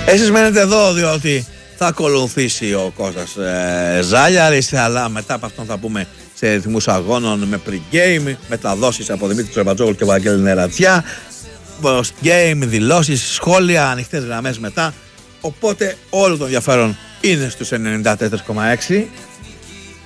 Εσείς μένετε εδώ διότι θα ακολουθήσει ο Κώστας Ζάλιαρης, αλλά μετά από αυτόν θα πούμε σε ρυθμούς αγώνων με pre-game, μεταδόσεις από Δημήτρη Τσορμπατζόγλου και Βαγγέλη Νερατσιά, post-game, δηλώσεις, σχόλια, ανοιχτές γραμμές μετά. Οπότε όλο το ενδιαφέρον είναι στους 94,6.